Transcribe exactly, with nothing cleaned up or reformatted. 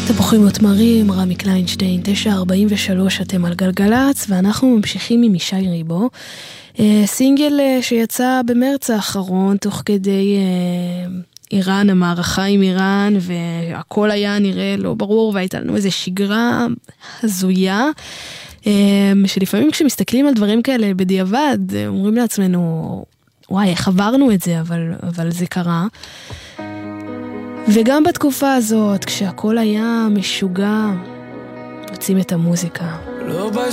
תפוחים ותמרים, רמי קליינשטיין, תשע ארבעים ושלוש, אתם על גלגלץ, ואנחנו ממשיכים עם ישי ריבו, סינגל שיצא במרץ האחרון, תוך כדי איראן, המערכה עם איראן, והכל היה נראה לא ברור, והייתה לנו איזו שגרה הזויה, שלפעמים כשמסתכלים על דברים כאלה בדיעבד, אומרים לעצמנו, וואי, איך עברנו את זה, אבל, אבל זה קרה. וגם בתקופה הזאת, כשהכל היה משוגע, רוצים את המוזיקה. לא